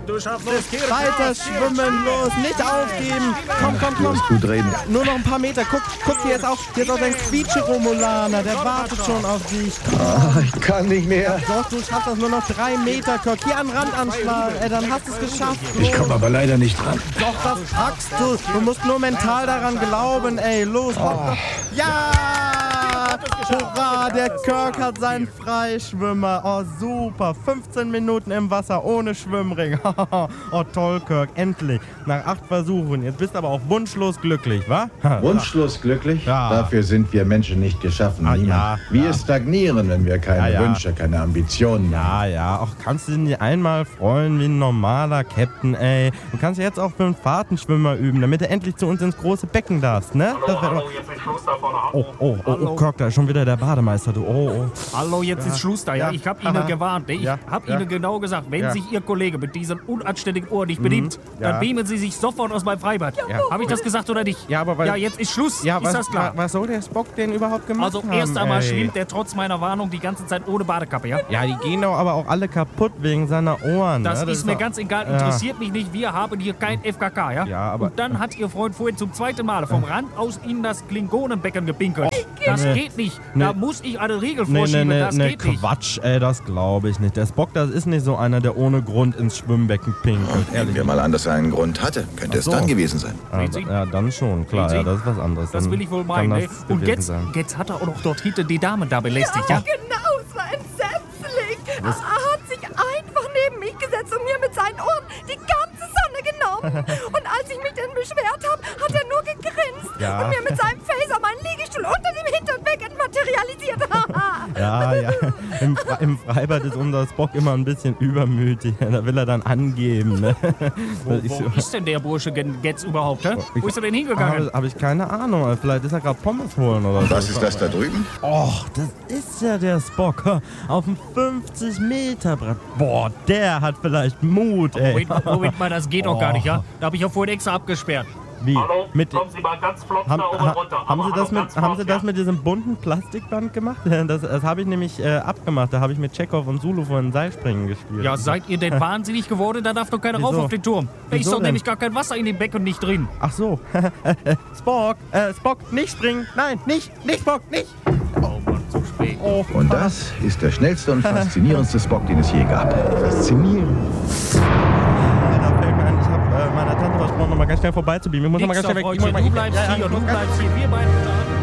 Du schaffst es, Kirk. Weiter schwimmen, los, nicht aufgeben. Komm. Bloß gut reden. Nur noch ein paar Meter. Guck, hier ist auch dein Quietsche-Romulaner. Der wartet schon auf dich. Ich kann nicht mehr. Doch, du schaffst das nur noch 3 Meter, Kirk. Hier an den Rand anschlagen. Dann hast du es geschafft. Ich komme aber leider nicht dran. Doch, das packst du. Du musst nur mental daran glauben, ey. Los, mach das. Ja! Hurra, der Kirk hat seinen Freischwimmer. Oh, super. 15 Minuten im Wasser ohne Schwimmring. Oh, toll, Kirk. Endlich. Nach 8 Versuchen. Jetzt bist du aber auch wunschlos glücklich, wa? Wunschlos glücklich? Ja. Dafür sind wir Menschen nicht geschaffen. Niemand. Ja. Wir stagnieren, wenn wir keine Ja. Wünsche, keine Ambitionen haben. Ja. Ach, kannst du dich nicht einmal freuen wie ein normaler Captain, ey? Du kannst ja jetzt auch für einen Fahrtenschwimmer üben, damit du endlich zu uns ins große Becken darfst, ne? Hallo, jetzt ist Schluss da vorne. Oh, Kirk, da ist schon wieder der Bademeister, du. Oh. Hallo, jetzt ist Schluss da, ja? Ja. Ich habe Ihnen gewarnt. Ich habe Ihnen genau gesagt, wenn sich Ihr Kollege mit diesem unanständigen Ohr nicht benimmt, dann beamen Sie sich sofort aus meinem Freibad. Habe ich das gesagt oder nicht? Ja, aber jetzt ist Schluss. Ja, ist das klar? Was soll der Spock denn überhaupt gemacht Also haben? erst einmal ey? schwimmt er trotz meiner Warnung die ganze Zeit ohne Badekappe, ja? Ja, die gehen doch aber auch alle kaputt wegen seiner Ohren. Das ne? ist mir ganz egal, interessiert mich nicht. Wir haben hier kein FKK, ja? Ja, aber- Und dann hat Ihr Freund vorhin zum zweiten Mal vom Rand aus in das Klingonenbecken gepinkelt. Das geht nicht. Da muss ich eine Regel vorschieben. Das geht nicht. Quatsch, ey, das glaube ich nicht. Der Spock, das ist nicht so einer, der ohne Grund ins Schwimmbecken pinkelt, Nehmen ehrlich. wir mal an, dass er einen Grund hatte. Könnte es so. dann gewesen sein. Ja, dann schon, klar, Sehen ja, Sie? das ist was anderes. Das Dann will ich wohl kann meinen, das ne? Und gewesen jetzt sein. hat er auch noch dort hinten die Damen da belästigt, ja? Genau, es war entsetzlich. Er hat sich einfach neben mich gesetzt und mir mit seinen Ohren die ganze Sonne genommen. Und als ich mich dann beschwert habe, hat er nur gegrinst Ja. und mir mit seinem Phaser meinen Liegestuhl unter dem Hintern weg entmaterialisiert. Ja. Im Freibad ist unser Spock immer ein bisschen übermütig. Da will er dann angeben, ne? Wo ist denn der Bursche jetzt überhaupt, hä? Wo ist er denn hingegangen? Habe ich keine Ahnung. Vielleicht ist er gerade Pommes holen oder so. Was ist das da drüben? Och, das ist ja der Spock. Auf dem 50-Meter-Brett. Boah, der hat vielleicht Mut, ey. Moment mal, das geht doch gar nicht, ja? Da habe ich ja vorhin extra abgesperrt. Wie? Hallo, Mit, kommen Sie mal ganz flott haben, da oben runter. haben, Sie Aber das hallo, mit, ganz haben flott, Sie das ja. mit diesem bunten Plastikband gemacht? Das habe ich nämlich abgemacht. Da habe ich mit Chekhov und Zulu vorhin Seilspringen gespielt. Ja, seid ihr denn wahnsinnig geworden? Da darf doch keiner Wieso? rauf auf den Turm. Da ist Wieso doch denn? nämlich gar kein Wasser in dem Becken nicht drin. Ach so. Spock, nicht springen. Nein, nicht Spock, nicht. Oh Mann, zu spät. Oh, Und das ist der schnellste und faszinierendste Spock, den es je gab. Faszinierend. Da fällt mir ein, ich habe meiner Tante versprochen, noch mal ganz schnell vorbeizubeamen. Ich muss noch mal ganz schnell weg. Freundchen, du bleibst hier, du bleibst hier. Wir beiden starten.